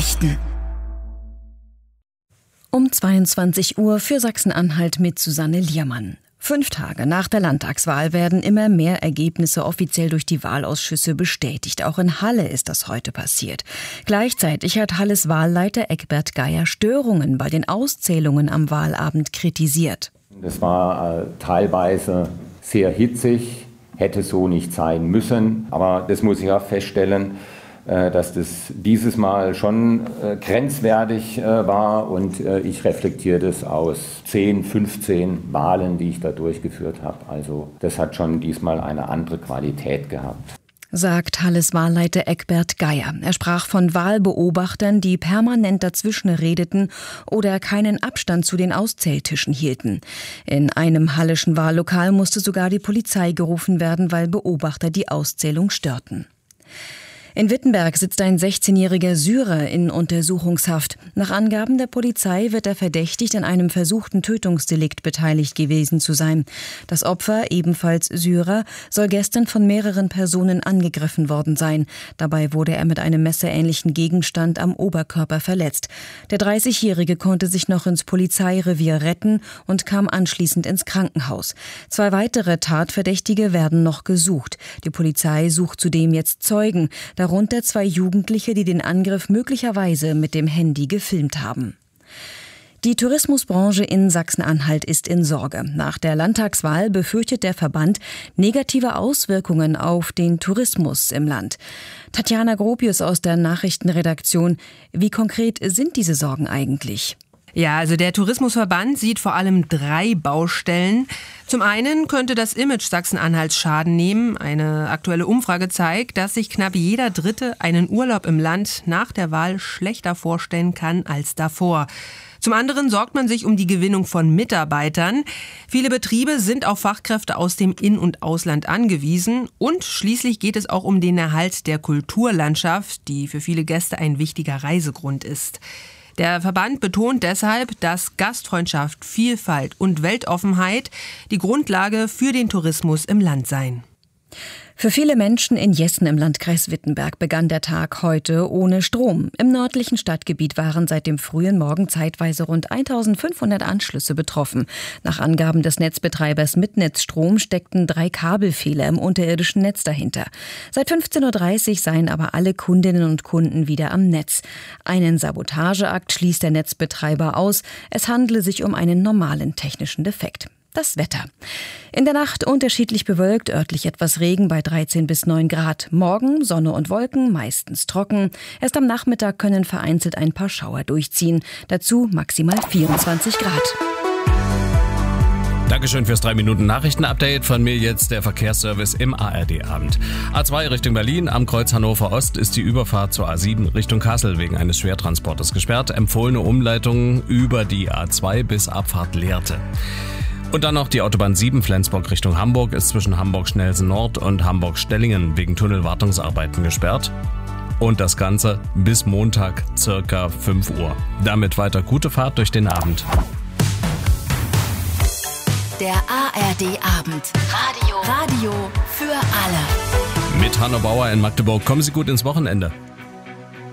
Nachrichten. Um 22 Uhr für Sachsen-Anhalt mit Susanne Liermann. 5 Tage nach der Landtagswahl werden immer mehr Ergebnisse offiziell durch die Wahlausschüsse bestätigt. Auch in Halle ist das heute passiert. Gleichzeitig hat Halles Wahlleiter Eckbert Geier Störungen bei den Auszählungen am Wahlabend kritisiert. Das war teilweise sehr hitzig, hätte so nicht sein müssen. Aber das muss ich auch feststellen, dass das dieses Mal schon grenzwertig war und ich reflektiere das aus 10, 15 Wahlen, die ich da durchgeführt habe. Also das hat schon diesmal eine andere Qualität gehabt, sagt Halles Wahlleiter Eckbert Geier. Er sprach von Wahlbeobachtern, die permanent dazwischen redeten oder keinen Abstand zu den Auszähltischen hielten. In einem halleschen Wahllokal musste sogar die Polizei gerufen werden, weil Beobachter die Auszählung störten. In Wittenberg sitzt ein 16-jähriger Syrer in Untersuchungshaft. Nach Angaben der Polizei wird er verdächtigt, an einem versuchten Tötungsdelikt beteiligt gewesen zu sein. Das Opfer, ebenfalls Syrer, soll gestern von mehreren Personen angegriffen worden sein. Dabei wurde er mit einem messerähnlichen Gegenstand am Oberkörper verletzt. Der 30-Jährige konnte sich noch ins Polizeirevier retten und kam anschließend ins Krankenhaus. 2 weitere Tatverdächtige werden noch gesucht. Die Polizei sucht zudem jetzt Zeugen, darunter 2 Jugendliche, die den Angriff möglicherweise mit dem Handy gefilmt haben. Die Tourismusbranche in Sachsen-Anhalt ist in Sorge. Nach der Landtagswahl befürchtet der Verband negative Auswirkungen auf den Tourismus im Land. Tatjana Gropius aus der Nachrichtenredaktion. Wie konkret sind diese Sorgen eigentlich? Ja, also der Tourismusverband sieht vor allem 3 Baustellen. Zum einen könnte das Image Sachsen-Anhalts Schaden nehmen. Eine aktuelle Umfrage zeigt, dass sich knapp jeder Dritte einen Urlaub im Land nach der Wahl schlechter vorstellen kann als davor. Zum anderen sorgt man sich um die Gewinnung von Mitarbeitern. Viele Betriebe sind auf Fachkräfte aus dem In- und Ausland angewiesen. Und schließlich geht es auch um den Erhalt der Kulturlandschaft, die für viele Gäste ein wichtiger Reisegrund ist. Der Verband betont deshalb, dass Gastfreundschaft, Vielfalt und Weltoffenheit die Grundlage für den Tourismus im Land seien. Für viele Menschen in Jessen im Landkreis Wittenberg begann der Tag heute ohne Strom. Im nördlichen Stadtgebiet waren seit dem frühen Morgen zeitweise rund 1500 Anschlüsse betroffen. Nach Angaben des Netzbetreibers Mitnetzstrom steckten 3 Kabelfehler im unterirdischen Netz dahinter. Seit 15:30 Uhr seien aber alle Kundinnen und Kunden wieder am Netz. Einen Sabotageakt schließt der Netzbetreiber aus. Es handele sich um einen normalen technischen Defekt. Das Wetter. In der Nacht unterschiedlich bewölkt, örtlich etwas Regen bei 13 bis 9 Grad. Morgen Sonne und Wolken, meistens trocken. Erst am Nachmittag können vereinzelt ein paar Schauer durchziehen. Dazu maximal 24 Grad. Dankeschön fürs 3-Minuten-Nachrichten-Update. Von mir jetzt der Verkehrsservice im ARD-Abend. A2 Richtung Berlin, am Kreuz Hannover Ost ist die Überfahrt zur A7 Richtung Kassel wegen eines Schwertransportes gesperrt. Empfohlene Umleitung über die A2 bis Abfahrt Lehrte. Und dann noch die Autobahn 7 Flensburg Richtung Hamburg ist zwischen Hamburg-Schnelsen Nord und Hamburg-Stellingen wegen Tunnelwartungsarbeiten gesperrt. Und das Ganze bis Montag circa 5 Uhr. Damit weiter gute Fahrt durch den Abend. Der ARD-Abend. Radio für alle. Mit Hanno Bauer in Magdeburg. Kommen Sie gut ins Wochenende.